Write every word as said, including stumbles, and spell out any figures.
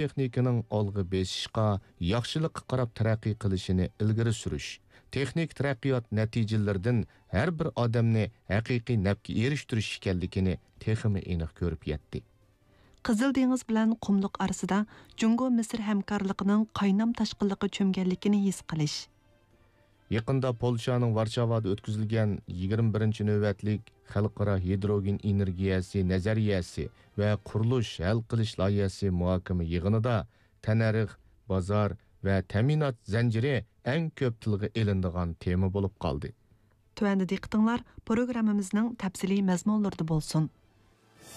texnikaning olg'a besishqa, yaxshilikqa qarab taraqqiy qilishini ilgari surish, texnik taraqqiyot natijalaridan har bir odamni haqiqiy nafga erishtirish ekanligini texmi aniq ko'rib yetdi. Qizil dengiz bilan qumliq orasida Jungo Misr hamkorligining qaynam tashqinligi cho'mganligini his qilish. Yaqında Polshaning Varshavada o'tkazilgan yigirma birinchi navbatlik xalqaro hidrogen energiyasi nazariyasi va qurilish hal qilish loyihasi muhokama yig'inida tanarix, bozor va ta'minot zanjiri eng ko'p tilga ilinadigan tema bo'lib qoldi. Tuanda diqqatinglar programmamizning tafsiliy mazmunlarida bo'lsin.